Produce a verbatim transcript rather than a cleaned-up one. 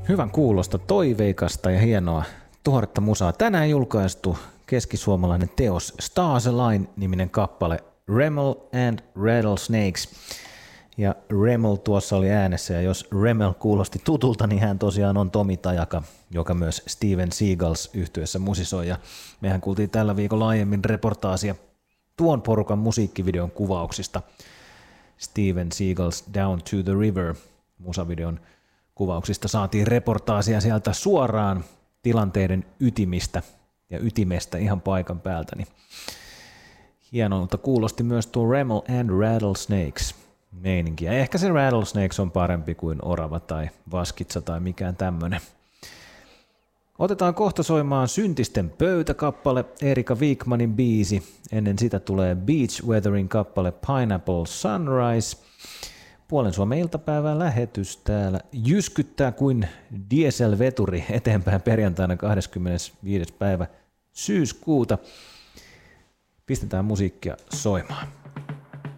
Hyvän kuulosta, toiveikasta ja hienoa tuoretta musaa. Tänään julkaistu keskisuomalainen teos Stars Align-niminen kappale Remel and Rattlesnakes. Ja Remel tuossa oli äänessä, ja jos Remel kuulosti tutulta, niin hän tosiaan on Tomi Tajaka, joka myös Steven Seagals yhtyeessä musisoi. Ja mehän kuultiin tällä viikolla aiemmin reportaasia tuon porukan musiikkivideon kuvauksista. Steven Seagals Down to the River musavideon kuvauksista saatiin reportaasia sieltä suoraan tilanteiden ytimistä ja ytimestä ihan paikan päältä. Niin hienolta kuulosti myös tuo Remel and Rattlesnakes meininki. Ja ehkä se Rattlesnakes on parempi kuin orava tai vaskitsa tai mikään tämmönen. Otetaan kohta soimaan Syntisten pöytäkappale, Erika Wikmanin biisi. Ennen sitä tulee Beach Weatherin kappale Pineapple Sunrise. Puolen Suomen iltapäivän lähetys täällä jyskyttää kuin dieselveturi eteenpäin perjantaina kahdeskymmenesviides päivä syyskuuta. Pistetään musiikkia soimaan.